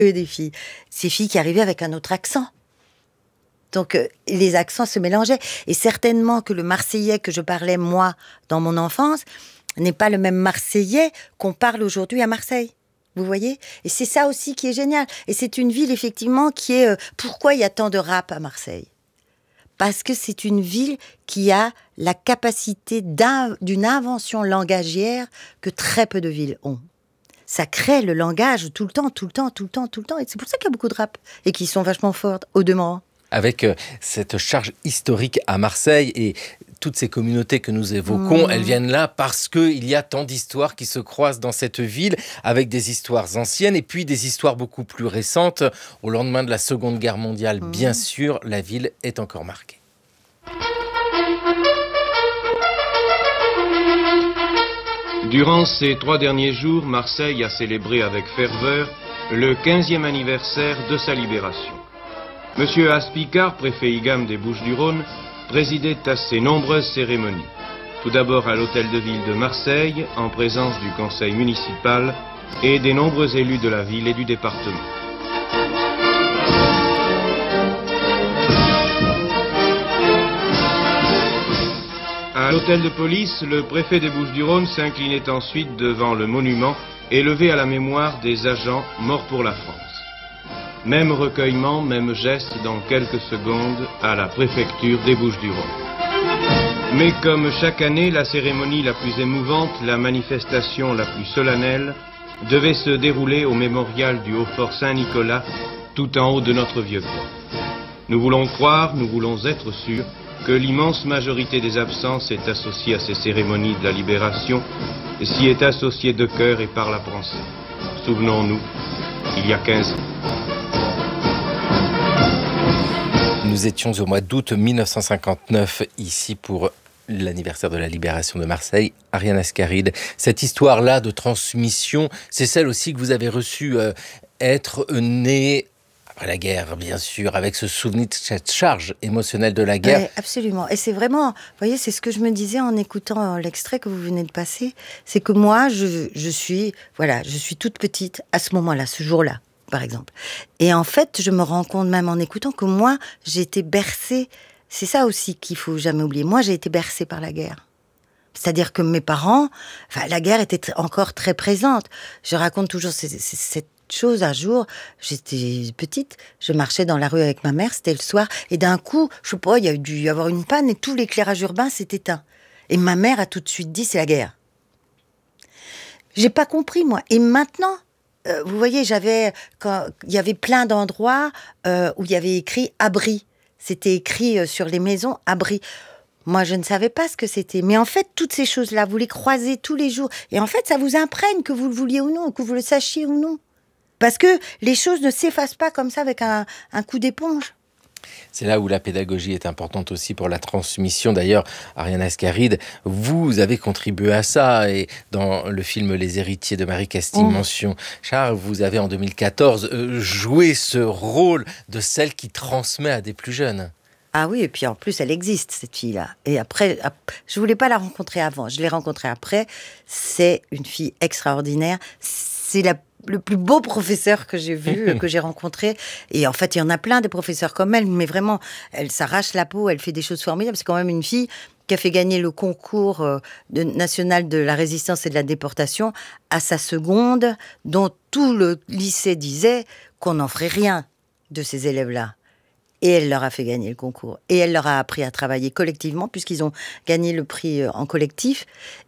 eux des filles. Ces filles qui arrivaient avec un autre accent. Donc, les accents se mélangeaient. Et certainement que le Marseillais que je parlais, moi, dans mon enfance, n'est pas le même Marseillais qu'on parle aujourd'hui à Marseille. Vous voyez ? Et c'est ça aussi qui est génial. Et c'est une ville, effectivement, qui est... pourquoi il y a tant de rap à Marseille ? Parce que c'est une ville qui a la capacité d'une invention langagière que très peu de villes ont. Ça crée le langage tout le temps. Et c'est pour ça qu'il y a beaucoup de rap. Et qui sont vachement fortes, au demeurant. Avec cette charge historique à Marseille et toutes ces communautés que nous évoquons, elles viennent là parce qu'il y a tant d'histoires qui se croisent dans cette ville, avec des histoires anciennes et puis des histoires beaucoup plus récentes. Au lendemain de la Seconde Guerre mondiale, bien sûr, la ville est encore marquée. Durant ces 3 derniers jours, Marseille a célébré avec ferveur le 15e anniversaire de sa libération. Monsieur Aspicard, préfet IGAM des Bouches-du-Rhône, présidait à ces nombreuses cérémonies. Tout d'abord à l'hôtel de ville de Marseille, en présence du conseil municipal et des nombreux élus de la ville et du département. À l'hôtel de police, le préfet des Bouches-du-Rhône s'inclinait ensuite devant le monument élevé à la mémoire des agents morts pour la France. Même recueillement, même geste dans quelques secondes à la préfecture des Bouches-du-Rhône. Mais comme chaque année, la cérémonie la plus émouvante, la manifestation la plus solennelle, devait se dérouler au mémorial du Haut-Fort Saint-Nicolas, tout en haut de notre vieux port. Nous voulons croire, nous voulons être sûrs que l'immense majorité des absents est associée à ces cérémonies de la libération, s'y est associée de cœur et par la pensée. Souvenons-nous, il y a 15 ans. Nous étions au mois d'août 1959 ici pour l'anniversaire de la libération de Marseille. Ariane Ascaride, cette histoire-là de transmission, c'est celle aussi que vous avez reçue, être née après la guerre, bien sûr, avec ce souvenir de cette charge émotionnelle de la guerre. Oui, absolument. Et c'est vraiment, vous voyez, c'est ce que je me disais en écoutant l'extrait que vous venez de passer, c'est que moi, je suis toute petite à ce moment-là, ce jour-là, par exemple. Et en fait, je me rends compte, même en écoutant, que moi, j'ai été bercée. C'est ça aussi qu'il faut jamais oublier. Moi, j'ai été bercée par la guerre. C'est-à-dire que mes parents, la guerre était encore très présente. Je raconte toujours cette chose. Un jour, j'étais petite, je marchais dans la rue avec ma mère, c'était le soir, et d'un coup, je sais pas, il y a dû y avoir une panne et tout l'éclairage urbain s'est éteint. Et ma mère a tout de suite dit, c'est la guerre. J'ai pas compris, moi. Et maintenant, vous voyez, il y avait plein d'endroits où il y avait écrit abri. C'était écrit sur les maisons, abri. Moi, je ne savais pas ce que c'était. Mais en fait, toutes ces choses-là, vous les croisez tous les jours. Et en fait, ça vous imprègne, que vous le vouliez ou non, que vous le sachiez ou non. Parce que les choses ne s'effacent pas comme ça avec un coup d'éponge. C'est là où la pédagogie est importante aussi pour la transmission. D'ailleurs, Ariane Ascaride, vous avez contribué à ça. Et dans le film Les Héritiers de Marie-Castille Mention Charles, vous avez en 2014 joué ce rôle de celle qui transmet à des plus jeunes. Ah oui, et puis en plus, elle existe, cette fille-là. Et après, je voulais pas la rencontrer avant, je l'ai rencontrée après. C'est une fille extraordinaire. C'est le plus beau professeur que j'ai vu, que j'ai rencontré. Et en fait, il y en a plein des professeurs comme elle, mais vraiment, elle s'arrache la peau, elle fait des choses formidables. C'est quand même une fille qui a fait gagner le concours national de la résistance et de la déportation à sa seconde, dont tout le lycée disait qu'on n'en ferait rien de ces élèves-là. Et elle leur a fait gagner le concours. Et elle leur a appris à travailler collectivement, puisqu'ils ont gagné le prix en collectif.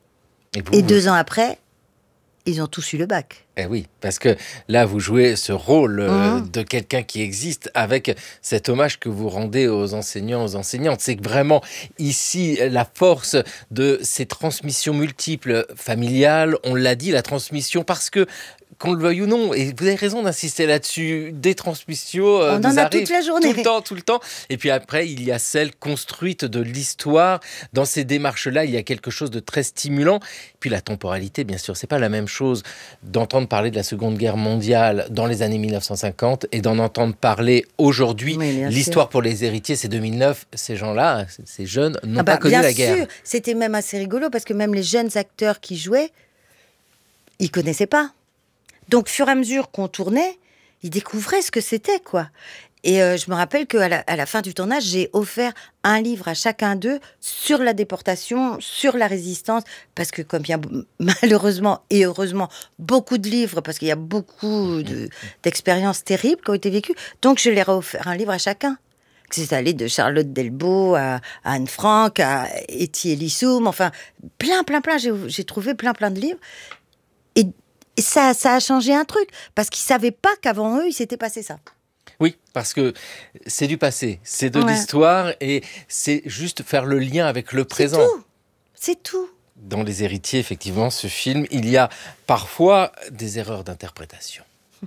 Et 2 ans après, ils ont tous eu le bac. Eh oui, parce que là, vous jouez ce rôle de quelqu'un qui existe avec cet hommage que vous rendez aux enseignants, aux enseignantes. C'est que vraiment, ici, la force de ces transmissions multiples familiales, on l'a dit, la transmission, parce que qu'on le veuille ou non, et vous avez raison d'insister là-dessus, des transmissions on en a toute la journée. Tout le temps. Et puis après, il y a celle construite de l'histoire. Dans ces démarches-là, il y a quelque chose de très stimulant. Puis la temporalité, bien sûr, c'est pas la même chose d'entendre parler de la Seconde Guerre mondiale dans les années 1950 et d'en entendre parler aujourd'hui. L'histoire pour les héritiers, c'est 2009. Ces gens-là, ces jeunes, n'ont pas connu la guerre. Bien sûr, c'était même assez rigolo parce que même les jeunes acteurs qui jouaient, ils connaissaient pas. Donc, au fur et à mesure qu'on tournait, ils découvraient ce que c'était, quoi. Et je me rappelle qu'à la fin du tournage, j'ai offert un livre à chacun d'eux sur la déportation, sur la résistance, parce que comme il y a malheureusement et heureusement beaucoup de livres, parce qu'il y a beaucoup d'expériences terribles qui ont été vécues, donc je leur ai offert un livre à chacun. C'est allé de Charlotte Delbo à Anne Frank, à Etty Elissoum, enfin plein, j'ai trouvé plein de livres. Et ça a changé un truc, parce qu'ils ne savaient pas qu'avant eux, il s'était passé ça. Oui, parce que c'est du passé, c'est de l'histoire et c'est juste faire le lien avec le présent. C'est tout. Dans Les Héritiers, effectivement, ce film, il y a parfois des erreurs d'interprétation.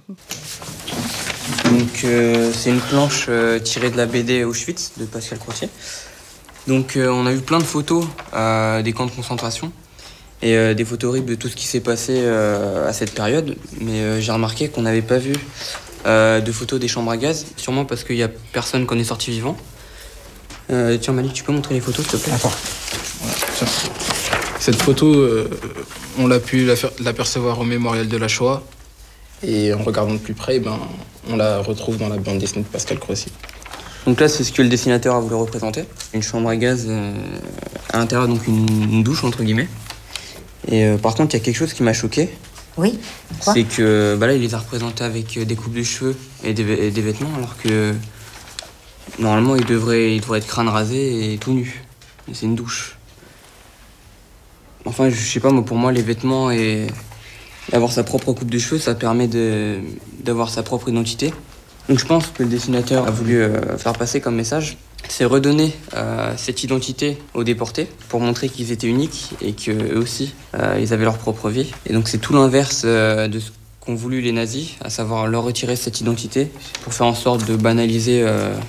Donc c'est une planche tirée de la BD Auschwitz de Pascal Crozier. Donc on a eu plein de photos des camps de concentration et des photos horribles de tout ce qui s'est passé à cette période. Mais j'ai remarqué qu'on n'avait pas vu de photos des chambres à gaz, sûrement parce qu'il n'y a personne qu'on est sorti vivant. Tiens Malik, tu peux montrer les photos s'il te plaît? Attends. Voilà, tiens. Cette photo, on l'a pu l'apercevoir au mémorial de la Shoah. Et en regardant de plus près, on la retrouve dans la bande dessinée de Pascal Crozier. Donc là, c'est ce que le dessinateur a voulu représenter. Une chambre à gaz, à l'intérieur, donc une douche, entre guillemets. Et par contre, il y a quelque chose qui m'a choqué. Oui. C'est que là, il les a représentés avec des coupes de cheveux et des vêtements, alors que normalement, il devrait être crâne rasé et tout nu. Mais c'est une douche. Enfin, je sais pas, pour moi, les vêtements et avoir sa propre coupe de cheveux, ça permet d'avoir sa propre identité. Donc je pense que le dessinateur a voulu faire passer comme message, c'est redonner cette identité aux déportés pour montrer qu'ils étaient uniques et qu'eux aussi, ils avaient leur propre vie. Et donc c'est tout l'inverse de ce qu'ont voulu les nazis, à savoir leur retirer cette identité pour faire en sorte de banaliser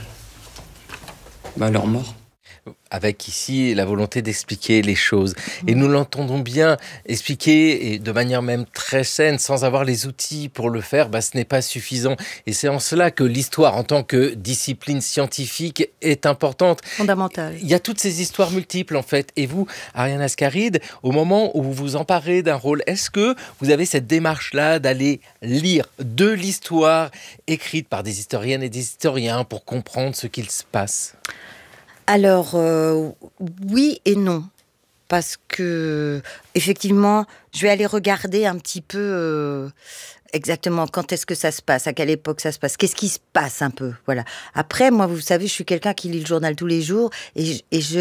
leur mort. Avec ici la volonté d'expliquer les choses. Et nous l'entendons bien expliquer, et de manière même très saine, sans avoir les outils pour le faire, ce n'est pas suffisant. Et c'est en cela que l'histoire, en tant que discipline scientifique, est importante. Fondamentale. Il y a toutes ces histoires multiples, en fait. Et vous, Ariane Ascaride, au moment où vous vous emparez d'un rôle, est-ce que vous avez cette démarche-là d'aller lire de l'histoire écrite par des historiennes et des historiens pour comprendre ce qu'il se passe ? Alors, oui et non. Parce que, effectivement, je vais aller regarder un petit peu exactement quand est-ce que ça se passe, à quelle époque ça se passe, qu'est-ce qui se passe un peu. Voilà. Après, moi, vous savez, je suis quelqu'un qui lit le journal tous les jours et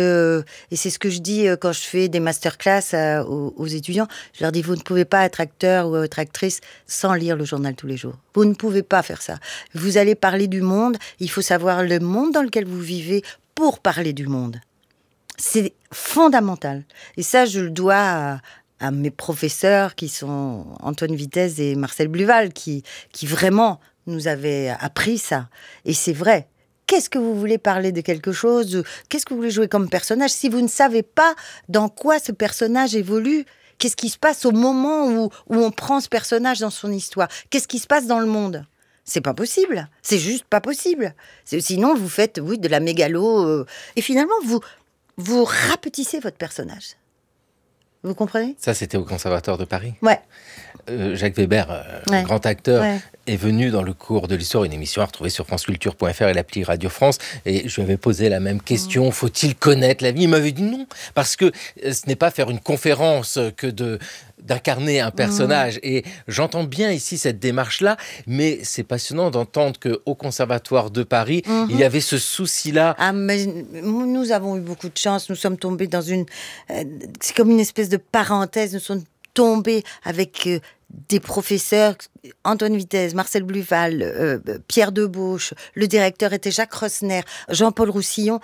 c'est ce que je dis quand je fais des masterclass aux étudiants. Je leur dis, vous ne pouvez pas être acteur ou être actrice sans lire le journal tous les jours. Vous ne pouvez pas faire ça. Vous allez parler du monde, il faut savoir le monde dans lequel vous vivez pour parler du monde. C'est fondamental. Et ça, je le dois à mes professeurs qui sont Antoine Vitesse et Marcel Bluval, qui vraiment nous avaient appris ça. Et c'est vrai. Qu'est-ce que vous voulez parler de quelque chose? Qu'est-ce que vous voulez jouer comme personnage? Si vous ne savez pas dans quoi ce personnage évolue, qu'est-ce qui se passe au moment où on prend ce personnage dans son histoire? Qu'est-ce qui se passe dans le monde? C'est pas possible. C'est juste pas possible. Sinon, vous faites, de la mégalo. Et finalement, vous rapetissez votre personnage. Vous comprenez? Ça, c'était au Conservatoire de Paris. Ouais. Jacques Weber, grand acteur, est venu dans le cours de l'histoire, une émission à retrouver sur franceculture.fr et l'appli Radio France. Et je lui avais posé la même question. Faut-il connaître la vie? Il m'avait dit non. Parce que ce n'est pas faire une conférence que d'incarner un personnage. Et j'entends bien ici cette démarche-là, mais c'est passionnant d'entendre qu'au Conservatoire de Paris, il y avait ce souci-là. Ah, mais nous avons eu beaucoup de chance. Nous sommes tombés dans c'est comme une espèce de parenthèse. Nous sommes tombés avec des professeurs, Antoine Vitesse, Marcel Bluval, Pierre Debauche, le directeur était Jacques Rosner, Jean-Paul Roussillon.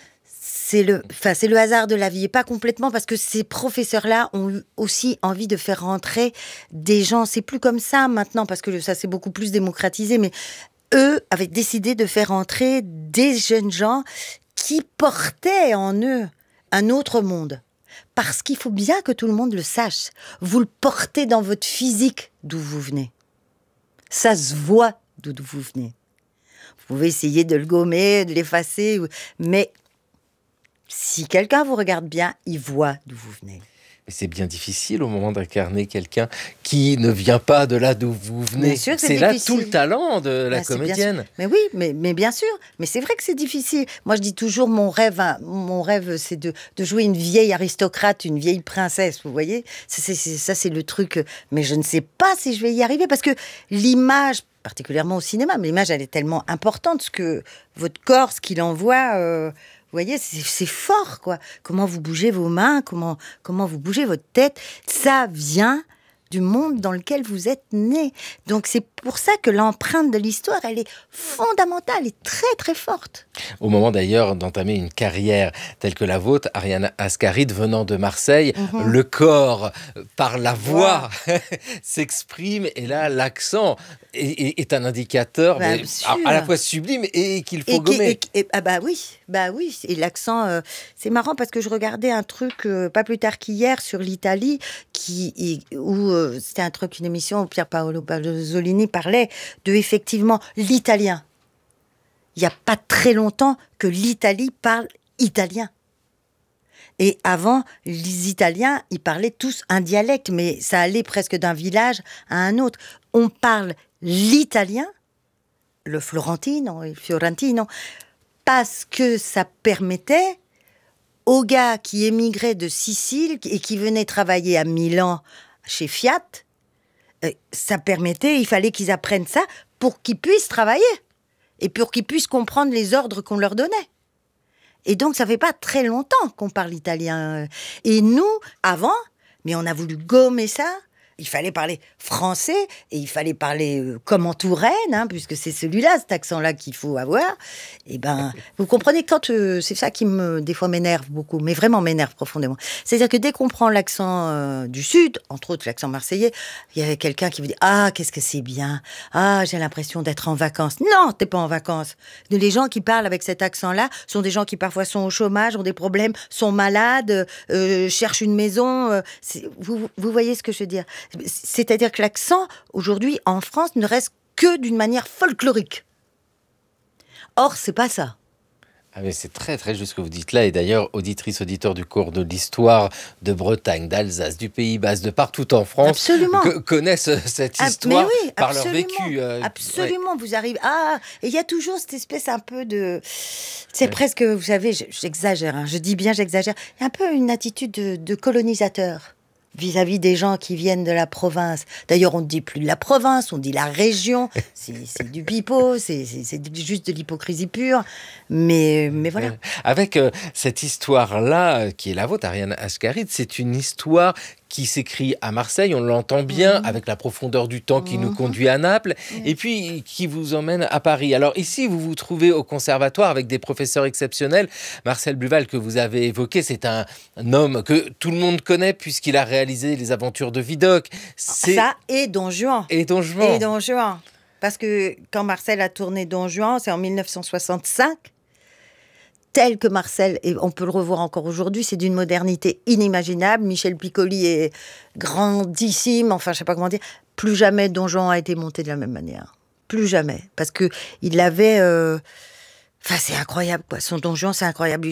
C'est le hasard de la vie, et pas complètement, parce que ces professeurs-là ont eu aussi envie de faire rentrer des gens. C'est plus comme ça maintenant, parce que ça s'est beaucoup plus démocratisé, mais eux avaient décidé de faire rentrer des jeunes gens qui portaient en eux un autre monde. Parce qu'il faut bien que tout le monde le sache. Vous le portez dans votre physique d'où vous venez. Ça se voit d'où vous venez. Vous pouvez essayer de le gommer, de l'effacer, mais si quelqu'un vous regarde bien, il voit d'où vous venez. Et c'est bien difficile au moment d'incarner quelqu'un qui ne vient pas de là d'où vous venez. Bien sûr que c'est là tout le talent de la Ben, c'est bien comédienne. sûr. Mais oui, mais bien sûr. Mais c'est vrai que c'est difficile. Moi, je dis toujours, mon rêve, c'est de jouer une vieille aristocrate, une vieille princesse, vous voyez. Ça, c'est le truc. Mais je ne sais pas si je vais y arriver, parce que l'image, particulièrement au cinéma, mais l'image, elle est tellement importante, ce que votre corps, ce qu'il envoie... vous voyez, c'est fort, quoi. Comment vous bougez vos mains, comment vous bougez votre tête, ça vient du monde dans lequel vous êtes né. Donc c'est pour ça que l'empreinte de l'histoire, elle est fondamentale et très très forte. Au moment d'ailleurs d'entamer une carrière telle que la vôtre, Ariane Ascaride, venant de Marseille, le corps, par la voix, s'exprime, et là l'accent est un indicateur mais à la fois sublime et qu'il faut gommer. Bah oui. Et l'accent, c'est marrant parce que je regardais un truc pas plus tard qu'hier sur l'Italie, où c'était une émission où Pier Paolo Pasolini parlait de effectivement l'italien. Il n'y a pas très longtemps que l'Italie parle italien. Et avant, les Italiens, ils parlaient tous un dialecte, mais ça allait presque d'un village à un autre. On parle l'italien, le florentino, il fiorentino, parce que ça permettait aux gars qui émigraient de Sicile et qui venaient travailler à Milan chez Fiat, ça permettait, il fallait qu'ils apprennent ça pour qu'ils puissent travailler et pour qu'ils puissent comprendre les ordres qu'on leur donnait. Et donc, ça fait pas très longtemps qu'on parle italien. Et nous, avant, mais on a voulu gommer ça. Il fallait parler français et il fallait parler comme en Touraine, puisque c'est celui-là, cet accent-là qu'il faut avoir. Et ben, vous comprenez, quand c'est ça qui des fois m'énerve beaucoup, mais vraiment m'énerve profondément. C'est-à-dire que dès qu'on prend l'accent du Sud, entre autres l'accent marseillais, il y avait quelqu'un qui vous dit « Ah, qu'est-ce que c'est bien. Ah, j'ai l'impression d'être en vacances. » Non, t'es pas en vacances. Les gens qui parlent avec cet accent-là sont des gens qui parfois sont au chômage, ont des problèmes, sont malades, cherchent une maison. Vous voyez ce que je veux dire ? C'est-à-dire que l'accent, aujourd'hui, en France, ne reste que d'une manière folklorique. Or, c'est pas ça. Ah mais c'est très très juste ce que vous dites là, et d'ailleurs auditrices, auditeurs du cours de l'histoire de Bretagne, d'Alsace, du Pays Basque, de partout en France, connaissent cette histoire par leur vécu. Absolument, vous arrivez... et il y a toujours cette espèce un peu de... C'est presque, vous savez, j'exagère, je dis bien j'exagère, il y a un peu une attitude de colonisateur vis-à-vis des gens qui viennent de la province. D'ailleurs, on ne dit plus de la province, on dit la région. C'est du pipeau, c'est juste de l'hypocrisie pure. Mais voilà. Avec cette histoire-là, qui est la vôtre, Ariane Ascaride, c'est une histoire qui s'écrit à Marseille, on l'entend bien, avec la profondeur du temps qui nous conduit à Naples, et puis qui vous emmène à Paris. Alors ici, vous vous trouvez au conservatoire avec des professeurs exceptionnels. Marcel Buval, que vous avez évoqué, c'est un homme que tout le monde connaît puisqu'il a réalisé Les Aventures de Vidocq. Ça et Don Juan. Et Don Juan. Et Don Juan. Parce que quand Marcel a tourné Don Juan, c'est en 1965. Tel que Marcel, et on peut le revoir encore aujourd'hui, c'est d'une modernité inimaginable. Michel Piccoli est grandissime, enfin, je sais pas comment dire. Plus jamais Don Juan a été monté de la même manière. Plus jamais. Parce que il avait... Enfin, c'est incroyable, quoi. Son Don Juan, c'est incroyable.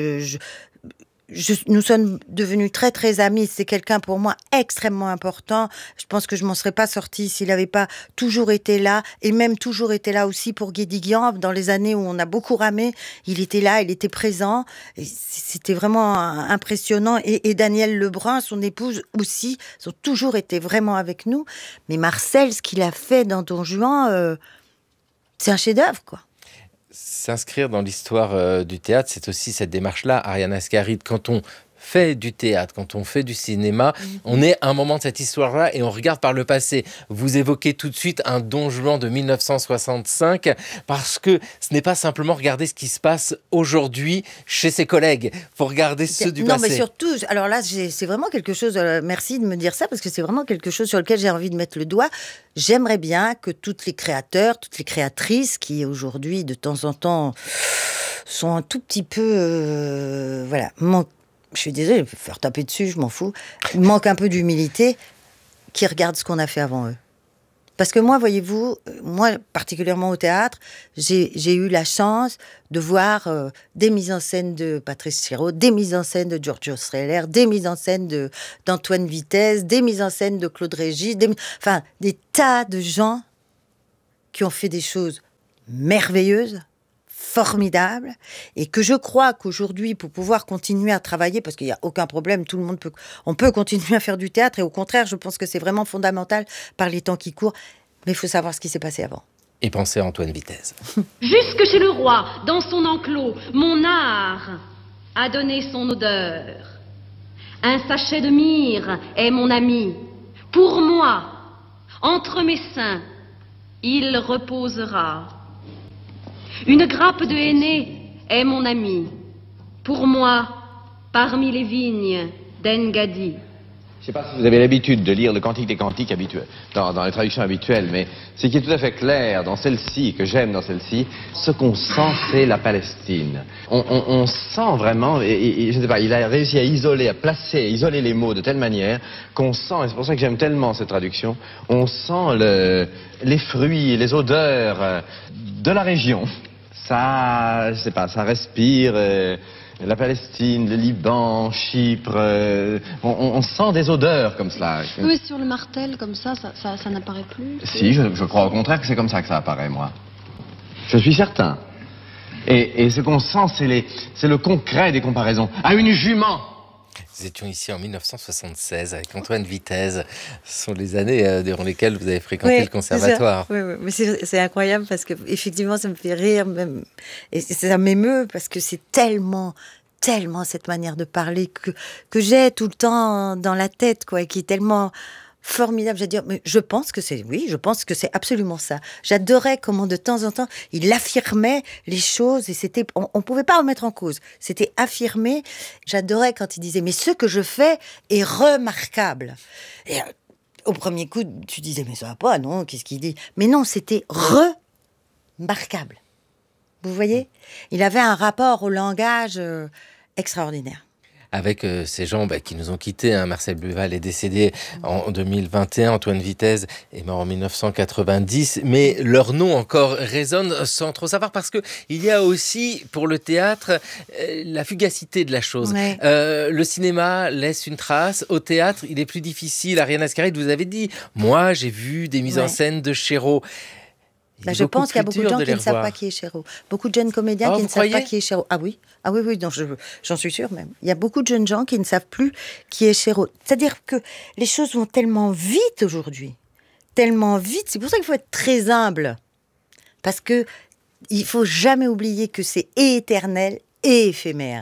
Nous sommes devenus très très amis. C'est quelqu'un pour moi extrêmement important. Je pense que je m'en serais pas sortie s'il n'avait pas toujours été là, et même toujours été là aussi pour Guédiguian dans les années où on a beaucoup ramé. Il était là, il était présent. Et c'était vraiment impressionnant. Et Danielle Lebrun, son épouse aussi, ils ont toujours été vraiment avec nous. Mais Marcel, ce qu'il a fait dans Don Juan, c'est un chef-d'œuvre, quoi. S'inscrire dans l'histoire du théâtre, c'est aussi cette démarche-là, Ariane Ascaride. Quand on fait du théâtre, quand on fait du cinéma, on est à un moment de cette histoire-là et on regarde par le passé. Vous évoquez tout de suite un Don Juan de 1965, parce que ce n'est pas simplement regarder ce qui se passe aujourd'hui chez ses collègues. Il faut regarder ceux du passé. Non, mais surtout, alors là, c'est vraiment quelque chose, merci de me dire ça, parce que c'est vraiment quelque chose sur lequel j'ai envie de mettre le doigt. J'aimerais bien que toutes les créateurs, toutes les créatrices qui aujourd'hui, de temps en temps, sont un tout petit peu, je suis désolée, je vais faire taper dessus, je m'en fous. Il manque un peu d'humilité, qui regardent ce qu'on a fait avant eux. Parce que moi, voyez-vous, moi, particulièrement au théâtre, j'ai eu la chance de voir des mises en scène de Patrice Chéreau, des mises en scène de Giorgio Strehler, des mises en scène d'Antoine Vitesse, des mises en scène de Claude Régis, enfin, des tas de gens qui ont fait des choses merveilleuses, formidables, et que je crois qu'aujourd'hui, pour pouvoir continuer à travailler, parce qu'il n'y a aucun problème, on peut continuer à faire du théâtre, et au contraire, je pense que c'est vraiment fondamental par les temps qui courent, mais il faut savoir ce qui s'est passé avant. Et pensez à Antoine Vitesse. Jusque chez le roi, dans son enclos, mon art a donné son odeur. Un sachet de myrrhe est mon ami. Pour moi, entre mes seins, il reposera. Une grappe de henné est mon ami. Pour moi, parmi les vignes d'Engadi. Je ne sais pas si vous avez l'habitude de lire le Cantique des Cantiques dans les traductions habituelles, mais ce qui est tout à fait clair dans celle-ci, que j'aime dans celle-ci, ce qu'on sent, c'est la Palestine. On sent vraiment, et je ne sais pas, il a réussi à isoler les mots de telle manière qu'on sent, et c'est pour ça que j'aime tellement cette traduction, on sent les fruits, les odeurs de la région. Ça, je sais pas, ça respire... la Palestine, le Liban, Chypre, on sent des odeurs comme cela. Oui, sur le martel, comme ça n'apparaît plus. Si, je crois au contraire que c'est comme ça que ça apparaît, moi. Je suis certain. Et ce qu'on sent, c'est le concret des comparaisons. À une jument! Nous étions ici en 1976 avec Antoine Vitesse. Ce sont les années durant lesquelles vous avez fréquenté le conservatoire. Oui, mais c'est incroyable parce que effectivement, ça me fait rire même, et ça m'émeut parce que c'est tellement cette manière de parler que j'ai tout le temps dans la tête, quoi, et qui est tellement formidable. Je veux dire, mais je pense que c'est absolument ça. J'adorais comment de temps en temps il affirmait les choses et on pouvait pas remettre en cause. C'était affirmé. J'adorais quand il disait mais ce que je fais est remarquable. Et au premier coup, tu disais mais ça va pas, non, qu'est-ce qu'il dit? Mais non, c'était remarquable. Vous voyez? Il avait un rapport au langage extraordinaire. Avec ces gens qui nous ont quittés. Marcel Buval est décédé en 2021, Antoine Vitesse est mort en 1990, mais leur nom encore résonne sans trop savoir, parce que il y a aussi, pour le théâtre, la fugacité de la chose. Ouais. Le cinéma laisse une trace, au théâtre, il est plus difficile. Ariane Ascaride, vous avez dit, moi j'ai vu des mises en scène de Chéreau. Je pense qu'il y a beaucoup de gens qui ne savent pas qui est Chéreau. Beaucoup de jeunes comédiens qui ne savent pas qui est Chéreau. Ah oui, non, j'en suis sûre même. Il y a beaucoup de jeunes gens qui ne savent plus qui est Chéreau. C'est-à-dire que les choses vont tellement vite aujourd'hui. Tellement vite. C'est pour ça qu'il faut être très humble. Parce que il faut jamais oublier que c'est éternel et éphémère.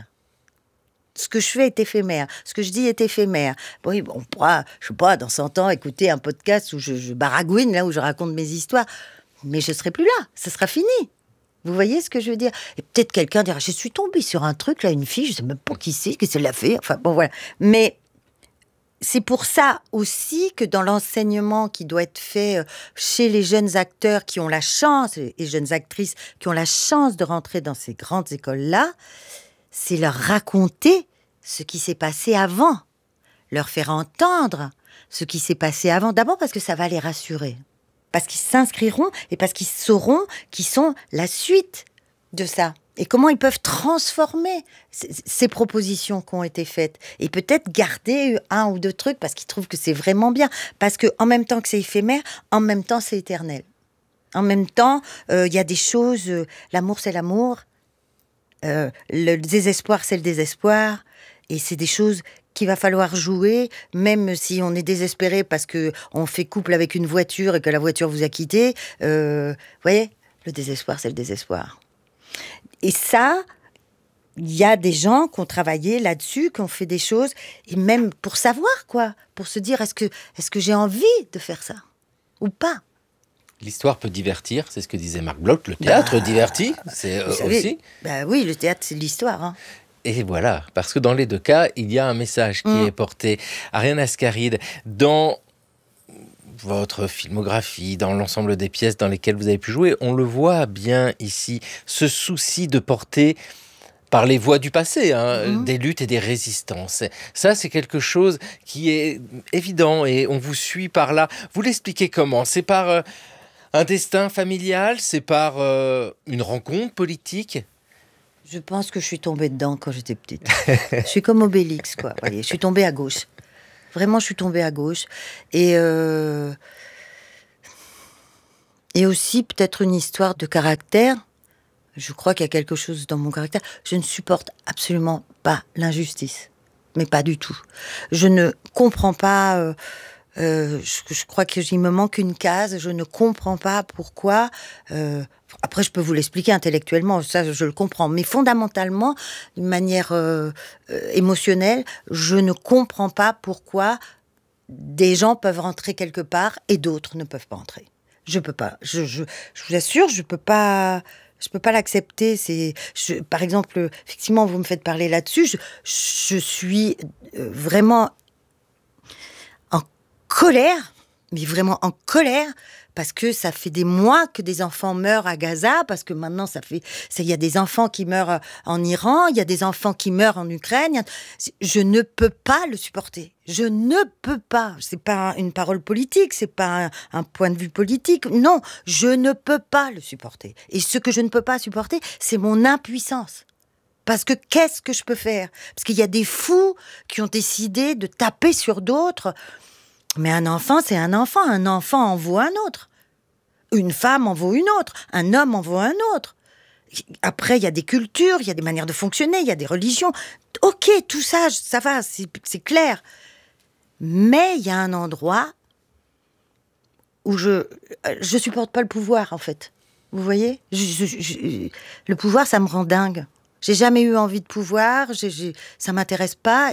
Ce que je fais est éphémère. Ce que je dis est éphémère. Oui, on pourra, je sais pas, dans 100 ans, écouter un podcast où je baragouine, là où je raconte mes histoires. Mais je ne serai plus là, ce sera fini. Vous voyez ce que je veux dire? Et peut-être quelqu'un dira, je suis tombée sur un truc, là, une fille, je ne sais même pas qui c'est, qu'est-ce qu'elle a fait. Enfin, bon, voilà. Mais c'est pour ça aussi que dans l'enseignement qui doit être fait chez les jeunes acteurs qui ont la chance, et jeunes actrices qui ont la chance de rentrer dans ces grandes écoles-là, c'est leur raconter ce qui s'est passé avant. Leur faire entendre ce qui s'est passé avant. D'abord parce que ça va les rassurer. Parce qu'ils s'inscriront et parce qu'ils sauront qu'ils sont la suite de ça. Et comment ils peuvent transformer ces propositions qui ont été faites. Et peut-être garder un ou deux trucs parce qu'ils trouvent que c'est vraiment bien. Parce qu'en même temps que c'est éphémère, en même temps c'est éternel. En même temps, il y a des choses, l'amour c'est l'amour, le désespoir c'est le désespoir. Et c'est des choses qu'il va falloir jouer, même si on est désespéré parce qu'on fait couple avec une voiture et que la voiture vous a quitté. Vous voyez, le désespoir, c'est le désespoir. Et ça, il y a des gens qui ont travaillé là-dessus, qui ont fait des choses, et même pour savoir, quoi, pour se dire, est-ce que j'ai envie de faire ça ou pas? L'histoire peut divertir, c'est ce que disait Marc Bloch. Le théâtre divertit, c'est aussi. Oui, le théâtre, c'est l'histoire, hein. Et voilà, parce que dans les deux cas, il y a un message qui est porté. Ariane Ascaride, dans votre filmographie, dans l'ensemble des pièces dans lesquelles vous avez pu jouer, on le voit bien ici, ce souci de porter par les voies du passé, des luttes et des résistances. Ça, c'est quelque chose qui est évident et on vous suit par là. Vous l'expliquez comment? C'est par un destin familial? C'est par une rencontre politique? Je pense que je suis tombée dedans quand j'étais petite. Je suis comme Obélix, quoi. Voyez, je suis tombée à gauche. Vraiment, je suis tombée à gauche. Et aussi, peut-être une histoire de caractère. Je crois qu'il y a quelque chose dans mon caractère. Je ne supporte absolument pas l'injustice. Mais pas du tout. Je ne comprends pas... je crois qu'il me manque une case. Je ne comprends pas pourquoi... après, je peux vous l'expliquer intellectuellement. Ça, je le comprends. Mais fondamentalement, d'une manière émotionnelle, je ne comprends pas pourquoi des gens peuvent rentrer quelque part et d'autres ne peuvent pas entrer. Je peux pas. Je vous assure, je peux pas... Je peux pas l'accepter. Par exemple, effectivement, vous me faites parler là-dessus. Je suis vraiment en colère, mais vraiment en colère, parce que ça fait des mois que des enfants meurent à Gaza, parce que maintenant il y a des enfants qui meurent en Iran, il y a des enfants qui meurent en Ukraine. Je ne peux pas le supporter. Je ne peux pas. C'est pas une parole politique, c'est pas un point de vue politique. Non, je ne peux pas le supporter. Et ce que je ne peux pas supporter, c'est mon impuissance. Parce que qu'est-ce que je peux faire? Parce qu'il y a des fous qui ont décidé de taper sur d'autres. Mais un enfant, c'est un enfant. Un enfant en vaut un autre. Une femme en vaut une autre. Un homme en vaut un autre. Après, il y a des cultures, il y a des manières de fonctionner, il y a des religions. Ok, tout ça, ça va, c'est clair. Mais il y a un endroit où je supporte pas le pouvoir, en fait. Vous voyez? Le pouvoir, ça me rend dingue. J'ai jamais eu envie de pouvoir, ça m'intéresse pas,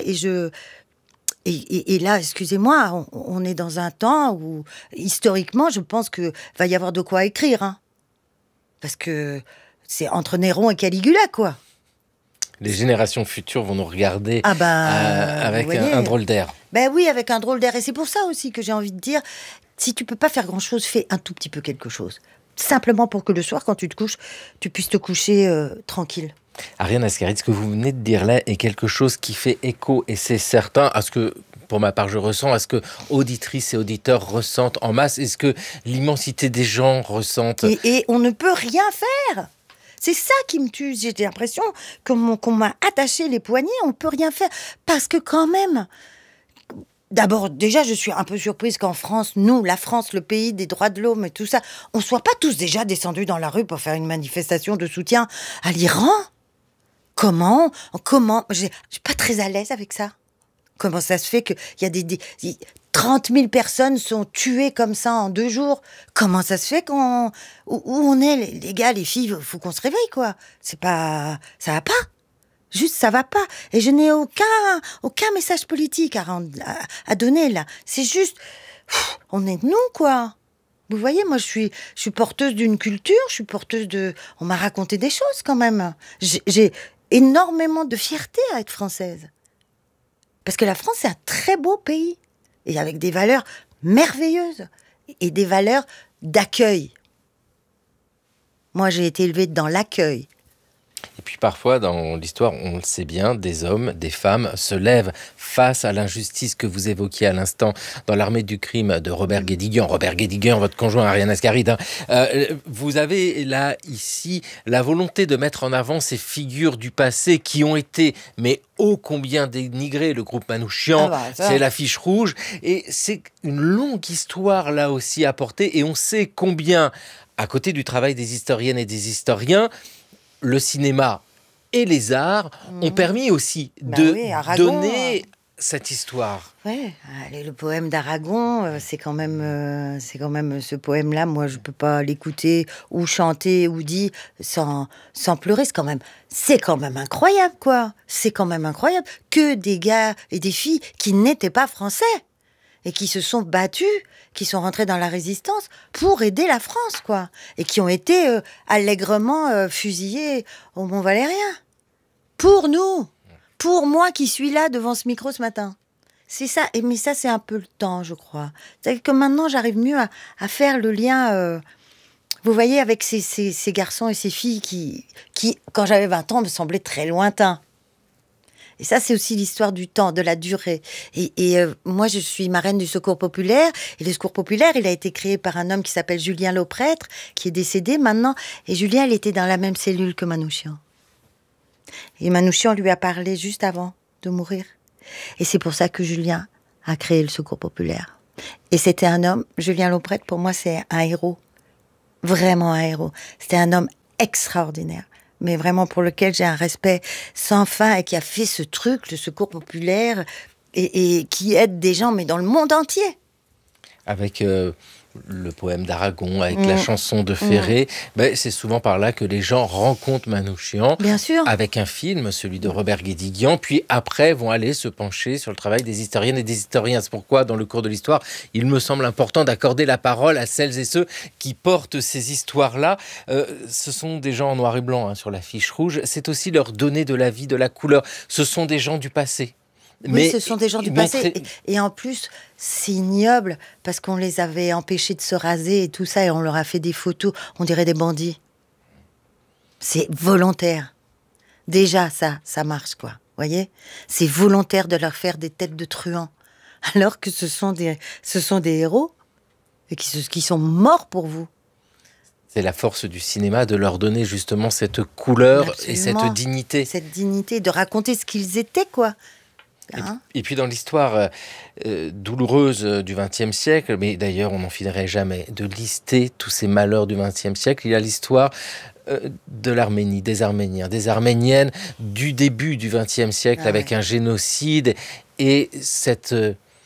et là, excusez-moi, on est dans un temps où, historiquement, je pense que va y avoir de quoi écrire, hein. Parce que c'est entre Néron et Caligula, quoi. Les générations futures vont nous regarder avec un drôle d'air. Ben oui, avec un drôle d'air. Et c'est pour ça aussi que j'ai envie de dire, si tu peux pas faire grand-chose, fais un tout petit peu quelque chose. Simplement pour que le soir, quand tu te couches, tu puisses te coucher tranquille. Ariane Ascaride, ce que vous venez de dire là est quelque chose qui fait écho, et c'est certain, à ce que, pour ma part, je ressens, à ce que auditrices et auditeurs ressentent en masse, et ce que l'immensité des gens ressentent. Et on ne peut rien faire. C'est ça qui me tue. J'ai l'impression qu'on m'a attaché les poignets, on ne peut rien faire. Parce que quand même... D'abord, déjà, je suis un peu surprise qu'en France, nous, la France, le pays des droits de l'homme et tout ça, on soit pas tous déjà descendus dans la rue pour faire une manifestation de soutien à l'Iran. Comment je suis pas très à l'aise avec ça. Comment ça se fait qu'il y a 30 000 personnes sont tuées comme ça en 2 jours? Comment ça se fait où on est, les gars, les filles, faut qu'on se réveille, quoi. C'est pas... Ça va pas. Juste, ça va pas. Et je n'ai aucun message politique à donner, là. C'est juste... on est de nous, quoi. Vous voyez, moi, je suis porteuse d'une culture, je suis porteuse de... On m'a raconté des choses, quand même. J'ai énormément de fierté à être française. Parce que la France, c'est un très beau pays. Et avec des valeurs merveilleuses. Et des valeurs d'accueil. Moi, j'ai été élevée dans l'accueil. Et puis parfois, dans l'histoire, on le sait bien, des hommes, des femmes se lèvent face à l'injustice que vous évoquiez à l'instant dans l'Armée du crime de Robert Guédiguian. Robert Guédiguian, votre conjoint Ariane Ascaride. Vous avez là, ici, la volonté de mettre en avant ces figures du passé qui ont été, mais ô combien dénigrées. Le groupe Manouchian, c'est l'affiche rouge. Et c'est une longue histoire là aussi à porter. Et on sait combien, à côté du travail des historiennes et des historiens, le cinéma et les arts ont permis aussi de donner cette histoire. Ouais, allez, le poème d'Aragon, c'est quand même ce poème-là. Moi, je peux pas l'écouter ou chanter ou dire sans pleurer. C'est quand même incroyable, quoi. C'est quand même incroyable que des gars et des filles qui n'étaient pas français et qui se sont battus, qui sont rentrés dans la résistance pour aider la France, quoi. Et qui ont été allègrement fusillés au Mont-Valérien. Pour nous. Pour moi qui suis là devant ce micro ce matin. C'est ça. Mais ça, c'est un peu le temps, je crois. C'est que maintenant, j'arrive mieux à faire le lien... Vous voyez, avec ces garçons et ces filles qui, quand j'avais 20 ans, me semblaient très lointains. Et ça, c'est aussi l'histoire du temps, de la durée. Et moi, je suis marraine du Secours populaire. Et le Secours populaire, il a été créé par un homme qui s'appelle Julien Lauprêtre, qui est décédé maintenant. Et Julien, il était dans la même cellule que Manouchian. Et Manouchian lui a parlé juste avant de mourir. Et c'est pour ça que Julien a créé le Secours populaire. Et c'était un homme, Julien Lauprêtre, pour moi, c'est un héros. Vraiment un héros. C'était un homme extraordinaire. Mais vraiment pour lequel j'ai un respect sans fin et qui a fait ce truc, le Secours populaire, et qui aide des gens, mais dans le monde entier. Avec le poème d'Aragon, avec la chanson de Ferré, c'est souvent par là que les gens rencontrent Manouchian. Bien sûr. Avec un film, celui de Robert Guédiguian, puis après vont aller se pencher sur le travail des historiennes et des historiens. C'est pourquoi, dans le cours de l'histoire, il me semble important d'accorder la parole à celles et ceux qui portent ces histoires-là. Ce sont des gens en noir et blanc sur la fiche rouge. C'est aussi leur donner de la vie, de la couleur. Ce sont des gens du passé. Oui, ce sont des gens du passé. Et en plus, c'est ignoble parce qu'on les avait empêchés de se raser et tout ça, et on leur a fait des photos. On dirait des bandits. C'est volontaire. Déjà, ça marche, quoi. Voyez ? C'est volontaire de leur faire des têtes de truands. Alors que ce sont des héros et qui sont morts pour vous. C'est la force du cinéma de leur donner justement cette couleur. Absolument. Et cette dignité. Cette dignité, de raconter ce qu'ils étaient, quoi. Et puis dans l'histoire douloureuse du XXe siècle, mais d'ailleurs on n'en finirait jamais de lister tous ces malheurs du XXe siècle, il y a l'histoire de l'Arménie, des Arméniens, des Arméniennes du début du XXe siècle avec un génocide et cette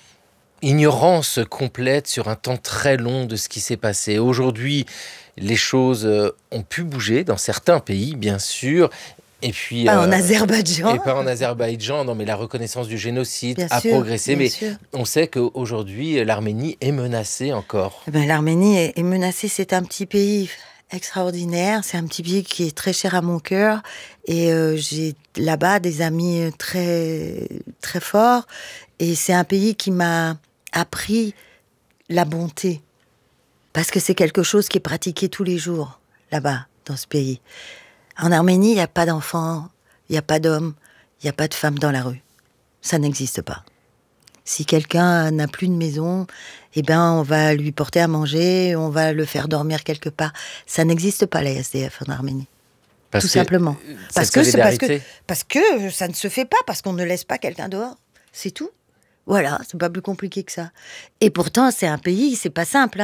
ignorance complète sur un temps très long de ce qui s'est passé. Aujourd'hui, les choses ont pu bouger dans certains pays, bien sûr. Et puis, pas en Azerbaïdjan. Et pas en Azerbaïdjan, non, mais la reconnaissance du génocide bien a sûr, progressé. Mais sûr. On sait qu'aujourd'hui, l'Arménie est menacée encore. L'Arménie est menacée, c'est un petit pays extraordinaire. C'est un petit pays qui est très cher à mon cœur. Et j'ai là-bas des amis très, très forts. Et c'est un pays qui m'a appris la bonté. Parce que c'est quelque chose qui est pratiqué tous les jours, là-bas, dans ce pays. En Arménie, il n'y a pas d'enfants, il n'y a pas d'hommes, il n'y a pas de femmes dans la rue. Ça n'existe pas. Si quelqu'un n'a plus de maison, on va lui porter à manger, on va le faire dormir quelque part. Ça n'existe pas, les SDF en Arménie. Tout simplement. Parce que ça ne se fait pas, parce qu'on ne laisse pas quelqu'un dehors. C'est tout. Voilà, c'est pas plus compliqué que ça. Et pourtant, c'est un pays, c'est pas simple,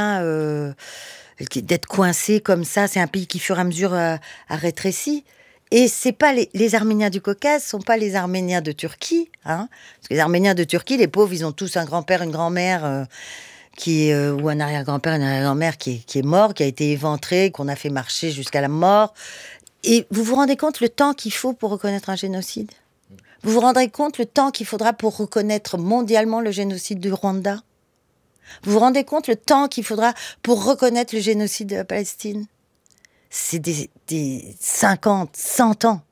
d'être coincé comme ça. C'est un pays qui, fur et à mesure, a rétréci. Et c'est pas les Arméniens du Caucase, sont pas les Arméniens de Turquie, Parce que les Arméniens de Turquie, les pauvres, ils ont tous un grand-père, une grand-mère ou un arrière-grand-père, une arrière-grand-mère qui est mort, qui a été éventré, qu'on a fait marcher jusqu'à la mort. Et vous vous rendez compte le temps qu'il faut pour reconnaître un génocide ? Vous vous rendrez compte le temps qu'il faudra pour reconnaître mondialement le génocide du Rwanda ? Vous vous rendez compte le temps qu'il faudra pour reconnaître le génocide de la Palestine ? C'est des 50, 100 ans.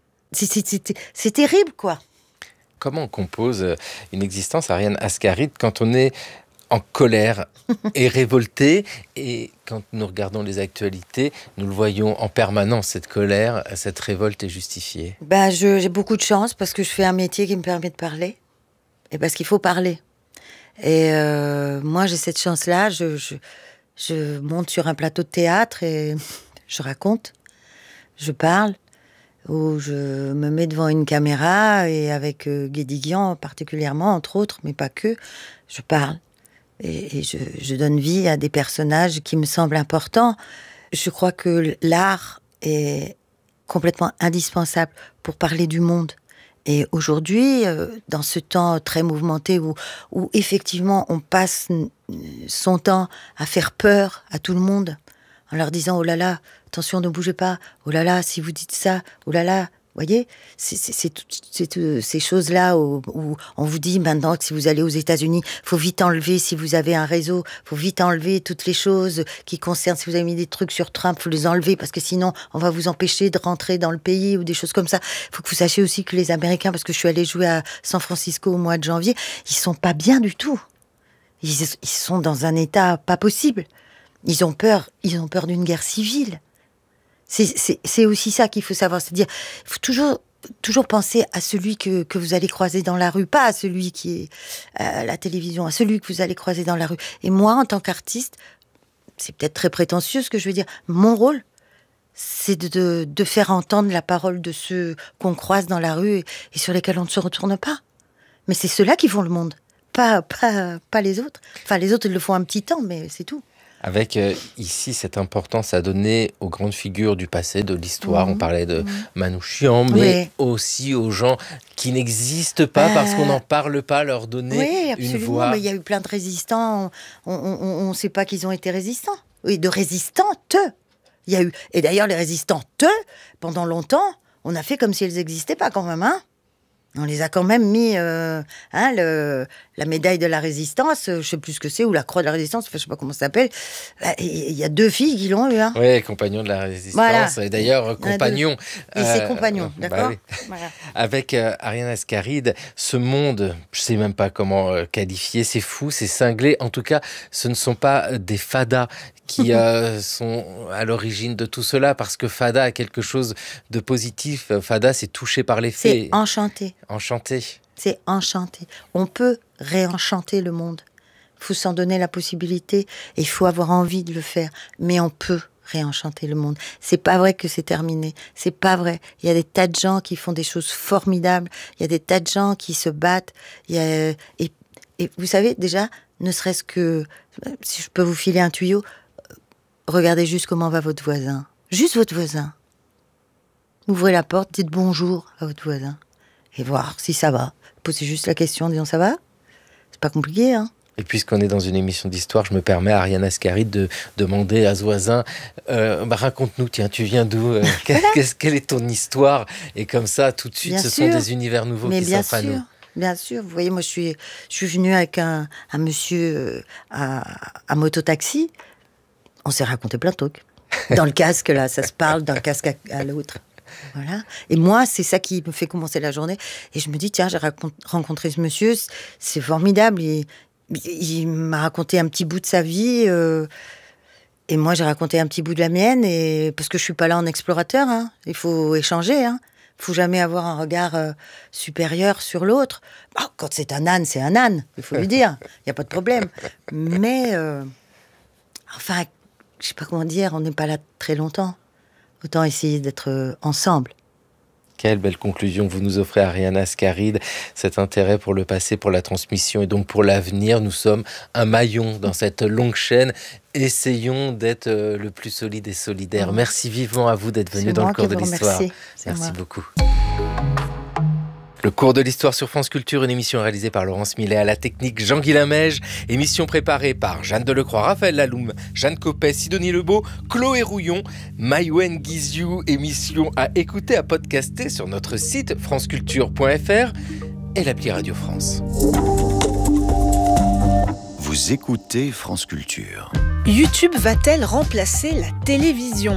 C'est terrible, quoi. Comment on compose une existence, Ariane Ascaride, quand on est en colère et révolté, et quand nous regardons les actualités, nous le voyons en permanence, cette colère, cette révolte est justifiée. J'ai beaucoup de chance parce que je fais un métier qui me permet de parler, et parce qu'il faut parler. Et moi, j'ai cette chance-là, je monte sur un plateau de théâtre et je raconte, je parle, ou je me mets devant une caméra, et avec Guédiguian particulièrement, entre autres, mais pas que, je parle. Et je donne vie à des personnages qui me semblent importants. Je crois que l'art est complètement indispensable pour parler du monde. Et aujourd'hui, dans ce temps très mouvementé où effectivement on passe son temps à faire peur à tout le monde, en leur disant « Oh là là, attention, ne bougez pas. Oh là là, si vous dites ça, oh là là. » Vous voyez, c'est ces choses-là où on vous dit maintenant que si vous allez aux États-Unis, faut vite enlever, si vous avez un réseau, faut vite enlever toutes les choses qui concernent, si vous avez mis des trucs sur Trump, faut les enlever parce que sinon on va vous empêcher de rentrer dans le pays ou des choses comme ça. Faut que vous sachiez aussi que les Américains, parce que je suis allée jouer à San Francisco au mois de janvier, ils sont pas bien du tout. Ils sont dans un état pas possible. Ils ont peur d'une guerre civile. C'est aussi ça qu'il faut savoir. C'est-à-dire, il faut toujours penser à celui que vous allez croiser dans la rue, pas à celui qui est à la télévision, à celui que vous allez croiser dans la rue. Et moi, en tant qu'artiste, c'est peut-être très prétentieux ce que je veux dire, mon rôle, c'est de faire entendre la parole de ceux qu'on croise dans la rue et sur lesquels on ne se retourne pas. Mais c'est ceux-là qui font le monde, pas les autres. Enfin, les autres, ils le font un petit temps, mais c'est tout. Avec ici cette importance à donner aux grandes figures du passé, de l'histoire. On parlait de Manouchian, mais aussi aux gens qui n'existent pas parce qu'on n'en parle pas, leur donner une voix. Mais il y a eu plein de résistants. On ne sait pas qu'ils ont été résistants. Oui, de résistantes. Il y a eu. Et d'ailleurs, les résistantes, pendant longtemps, on a fait comme si elles n'existaient pas quand même, hein. On les a quand même mis la médaille de la résistance, je sais plus ce que c'est, ou la croix de la résistance, enfin, je sais pas comment ça s'appelle. Il y a 2 filles qui l'ont eu. Hein. Oui, compagnons de la résistance. Voilà. Et d'ailleurs, compagnons. Et c'est compagnons, d'accord, oui. Voilà. Avec Ariane Ascaride, ce monde, je sais même pas comment qualifier, c'est fou, c'est cinglé. En tout cas, ce ne sont pas des fadas qui sont à l'origine de tout cela, parce que fada a quelque chose de positif. Fada, c'est touché par les faits. C'est enchanté. Enchanté. C'est enchanté. On peut réenchanter le monde. Il faut s'en donner la possibilité et il faut avoir envie de le faire. Mais on peut réenchanter le monde. C'est pas vrai que c'est terminé. C'est pas vrai. Il y a des tas de gens qui font des choses formidables. Il y a des tas de gens qui se battent. Et vous savez, déjà, ne serait-ce que, si je peux vous filer un tuyau, regardez juste comment va votre voisin. Juste votre voisin. Ouvrez la porte, dites bonjour à votre voisin. Et voir si ça va. Posez juste la question, disons ça va. C'est pas compliqué, hein. Et puisqu'on est dans une émission d'histoire, je me permets à Ariane Ascaride de demander à ce voisin, raconte-nous, tiens, tu viens d'où, quelle est ton histoire? Et comme ça, tout de suite, sont des univers nouveaux qui s'offrent à nous. Bien sûr, vous voyez, moi je suis venue avec un monsieur à moto-taxi. On s'est raconté plein de trucs. Dans le casque, là, ça se parle d'un casque à l'autre. Voilà. Et moi, c'est ça qui me fait commencer la journée. Et je me dis, tiens, j'ai rencontré ce monsieur, c'est formidable. Il m'a raconté un petit bout de sa vie. Et moi, j'ai raconté un petit bout de la mienne. Et parce que je suis pas là en explorateur, hein. Il faut échanger, hein. Il faut jamais avoir un regard supérieur sur l'autre. Bon, quand c'est un âne, il faut lui dire. Il n'y a pas de problème. Mais, enfin, je sais pas comment dire, on n'est pas là très longtemps. Autant essayer d'être ensemble. Quelle belle conclusion vous nous offrez, Ariane Ascaride. Cet intérêt pour le passé, pour la transmission et donc pour l'avenir. Nous sommes un maillon dans cette longue chaîne. Essayons d'être le plus solide et solidaire. Merci vivement à vous d'être venu dans le cours de l'histoire. Merci beaucoup. Le cours de l'histoire sur France Culture, une émission réalisée par Laurence Millet, à la technique Jean-Guy Lamège, émission préparée par Jeanne Delecroix, Raphaël Laloum, Jeanne Coppet, Sidonie Lebeau, Chloé Rouillon, Maïwen Guizou, émission à écouter, à podcaster sur notre site franceculture.fr et l'appli Radio France. Vous écoutez France Culture. YouTube va-t-elle remplacer la télévision ?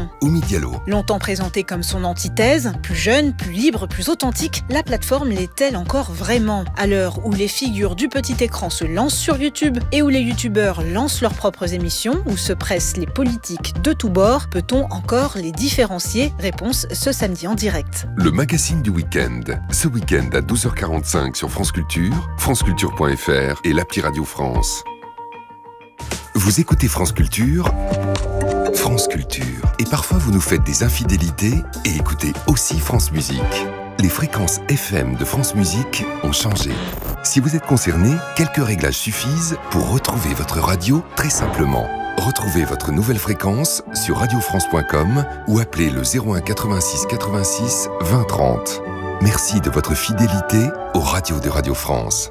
Oumi Diallo. Longtemps présentée comme son antithèse, plus jeune, plus libre, plus authentique, la plateforme l'est-elle encore vraiment ? À l'heure où les figures du petit écran se lancent sur YouTube et où les youtubeurs lancent leurs propres émissions, où se pressent les politiques de tous bords, peut-on encore les différencier ? Réponse ce samedi en direct. Le magazine du week-end. Ce week-end à 12h45 sur France Culture, franceculture.fr et l'appli Radio France. Vous écoutez France Culture, France Culture. Et parfois vous nous faites des infidélités et écoutez aussi France Musique. Les fréquences FM de France Musique ont changé. Si vous êtes concerné, quelques réglages suffisent pour retrouver votre radio très simplement. Retrouvez votre nouvelle fréquence sur radiofrance.com ou appelez le 01 86 86 20 30. Merci de votre fidélité aux radios de Radio France.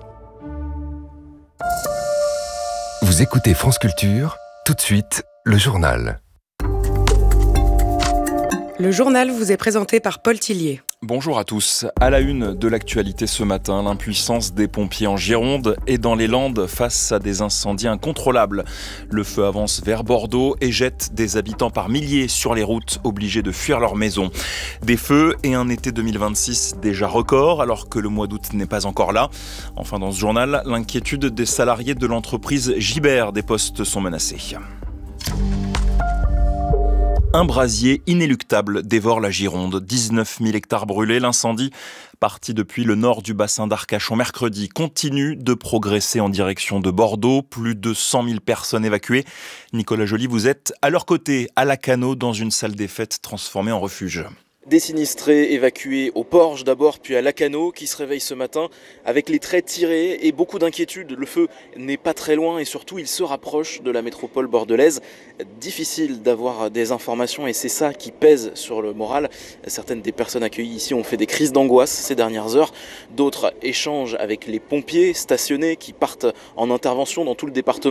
Vous écoutez France Culture, tout de suite, le journal. Le journal vous est présenté par Paul Tillier. Bonjour à tous. À la une de l'actualité ce matin, l'impuissance des pompiers en Gironde et dans les Landes face à des incendies incontrôlables. Le feu avance vers Bordeaux et jette des habitants par milliers sur les routes, obligés de fuir leur maison. Des feux et un été 2026 déjà record, alors que le mois d'août n'est pas encore là. Enfin, dans ce journal, l'inquiétude des salariés de l'entreprise Gibert, des postes sont menacés. Un brasier inéluctable dévore la Gironde. 19 000 hectares brûlés. L'incendie, parti depuis le nord du bassin d'Arcachon mercredi, continue de progresser en direction de Bordeaux. Plus de 100 000 personnes évacuées. Nicolas Joly, vous êtes à leur côté, à Lacanau, dans une salle des fêtes transformée en refuge. Des sinistrés évacués au Porge d'abord, puis à Lacanau, qui se réveillent ce matin avec les traits tirés et beaucoup d'inquiétude. Le feu n'est pas très loin et surtout il se rapproche de la métropole bordelaise. Difficile d'avoir des informations et c'est ça qui pèse sur le moral. Certaines des personnes accueillies ici ont fait des crises d'angoisse ces dernières heures. D'autres échangent avec les pompiers stationnés qui partent en intervention dans tout le département.